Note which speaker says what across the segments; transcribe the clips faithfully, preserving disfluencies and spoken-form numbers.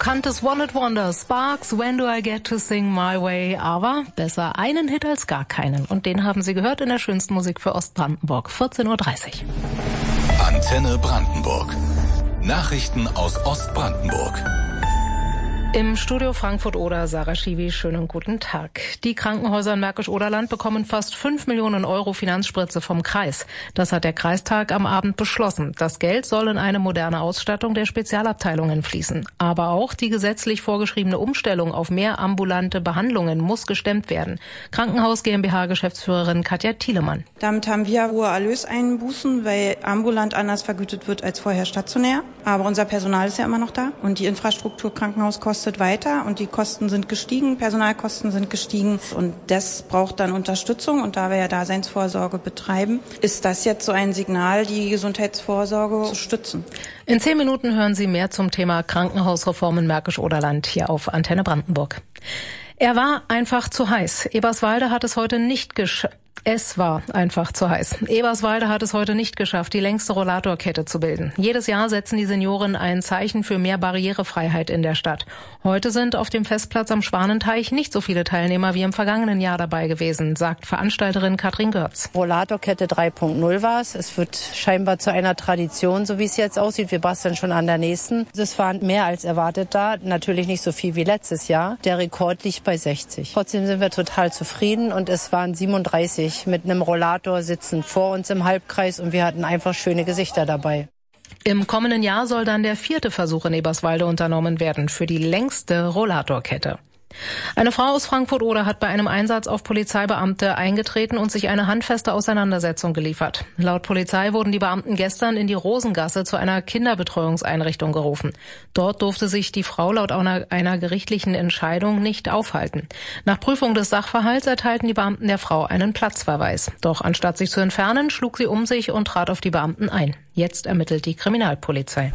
Speaker 1: bekanntes One-Hit-Wonder, Sparks, When Do I Get to Sing My Way, aber besser einen Hit als gar keinen. Und den haben Sie gehört in der schönsten Musik für Ostbrandenburg, vierzehn Uhr dreißig.
Speaker 2: Antenne Brandenburg. Nachrichten aus Ostbrandenburg.
Speaker 1: Im Studio Frankfurt-Oder, Sarah Schiwi, schönen guten Tag. Die Krankenhäuser in Märkisch-Oderland bekommen fast fünf Millionen Euro Finanzspritze vom Kreis. Das hat der Kreistag am Abend beschlossen. Das Geld soll in eine moderne Ausstattung der Spezialabteilungen fließen. Aber auch die gesetzlich vorgeschriebene Umstellung auf mehr ambulante Behandlungen muss gestemmt werden. Krankenhaus GmbH-Geschäftsführerin Katja Thielemann.
Speaker 3: Damit haben wir hohe Erlöseinbußen, weil ambulant anders vergütet wird als vorher stationär. Aber unser Personal ist ja immer noch da und die Infrastruktur Krankenhaus kostet weiter und die Kosten sind gestiegen, Personalkosten sind gestiegen und das braucht dann Unterstützung und da wir ja Daseinsvorsorge betreiben, ist das jetzt so ein Signal, die Gesundheitsvorsorge zu stützen.
Speaker 1: In zehn Minuten hören Sie mehr zum Thema Krankenhausreform in Märkisch-Oderland hier auf Antenne Brandenburg. Er war einfach zu heiß. Eberswalde hat es heute nicht geschafft. Es war einfach zu heiß. Eberswalde hat es heute nicht geschafft, die längste Rollatorkette zu bilden. Jedes Jahr setzen die Senioren ein Zeichen für mehr Barrierefreiheit in der Stadt. Heute sind auf dem Festplatz am Schwanenteich nicht so viele Teilnehmer wie im vergangenen Jahr dabei gewesen, sagt Veranstalterin Katrin Görz.
Speaker 4: Rollatorkette drei Punkt null war es. Es wird scheinbar zu einer Tradition, so wie es jetzt aussieht. Wir basteln schon an der nächsten. Es waren mehr als erwartet da. Natürlich nicht so viel wie letztes Jahr. Der Rekord liegt bei sechzig. Trotzdem sind wir total zufrieden und es waren siebenunddreißig mit einem Rollator sitzen vor uns im Halbkreis und wir hatten einfach schöne Gesichter dabei.
Speaker 1: Im kommenden Jahr soll dann der vierte Versuch in Eberswalde unternommen werden für die längste Rollatorkette. Eine Frau aus Frankfurt-Oder hat bei einem Einsatz auf Polizeibeamte eingetreten und sich eine handfeste Auseinandersetzung geliefert. Laut Polizei wurden die Beamten gestern in die Rosengasse zu einer Kinderbetreuungseinrichtung gerufen. Dort durfte sich die Frau laut einer, einer gerichtlichen Entscheidung nicht aufhalten. Nach Prüfung des Sachverhalts erteilten die Beamten der Frau einen Platzverweis. Doch anstatt sich zu entfernen, schlug sie um sich und trat auf die Beamten ein. Jetzt ermittelt die Kriminalpolizei.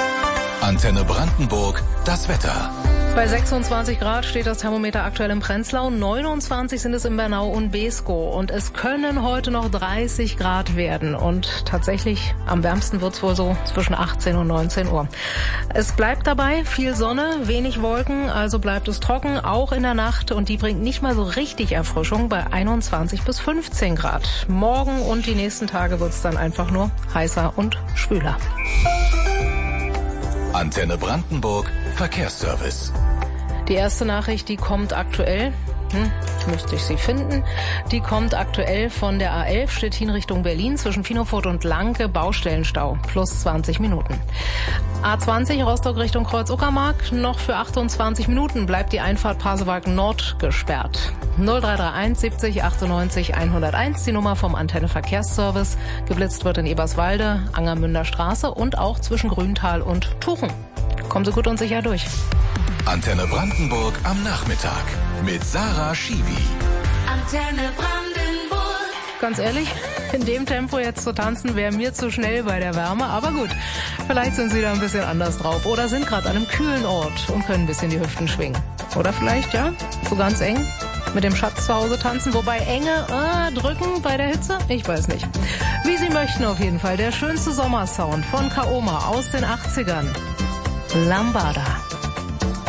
Speaker 2: Antenne Brandenburg, das Wetter.
Speaker 1: Bei sechsundzwanzig Grad steht das Thermometer aktuell in Prenzlau, neunundzwanzig sind es in Bernau und Beeskow und es können heute noch dreißig Grad werden und tatsächlich am wärmsten wird's wohl so zwischen achtzehn und neunzehn Uhr. Es bleibt dabei viel Sonne, wenig Wolken, also bleibt es trocken, auch in der Nacht und die bringt nicht mal so richtig Erfrischung bei einundzwanzig bis fünfzehn Grad. Morgen und die nächsten Tage wird's dann einfach nur heißer und schwüler.
Speaker 2: Antenne Brandenburg, Verkehrsservice.
Speaker 1: Die erste Nachricht, die kommt aktuell, hm, müsste ich sie finden, die kommt aktuell von der A elf Stettin Richtung Berlin zwischen Finofurt und Lanke, Baustellenstau, plus zwanzig Minuten. A zwanzig Rostock Richtung Kreuz-Uckermark, noch für achtundzwanzig Minuten bleibt die Einfahrt Pasewalk Nord gesperrt. null drei drei eins siebzig achtundneunzig hunderteins, die Nummer vom Antenne Verkehrsservice. Geblitzt wird in Eberswalde, Angermünder Straße und auch zwischen Grüntal und Tuchen. Kommen Sie gut und sicher durch.
Speaker 2: Antenne Brandenburg am Nachmittag mit Sarah Schiwi.
Speaker 5: Antenne Brandenburg.
Speaker 1: Ganz ehrlich, in dem Tempo jetzt zu tanzen wäre mir zu schnell bei der Wärme. Aber gut, vielleicht sind Sie da ein bisschen anders drauf oder sind gerade an einem kühlen Ort und können ein bisschen die Hüften schwingen. Oder vielleicht, ja, so ganz eng mit dem Schatz zu Hause tanzen. Wobei enge äh, drücken bei der Hitze, ich weiß nicht. Wie Sie möchten auf jeden Fall. Der schönste Sommersound von Kaoma aus den achtzigern. Lambada.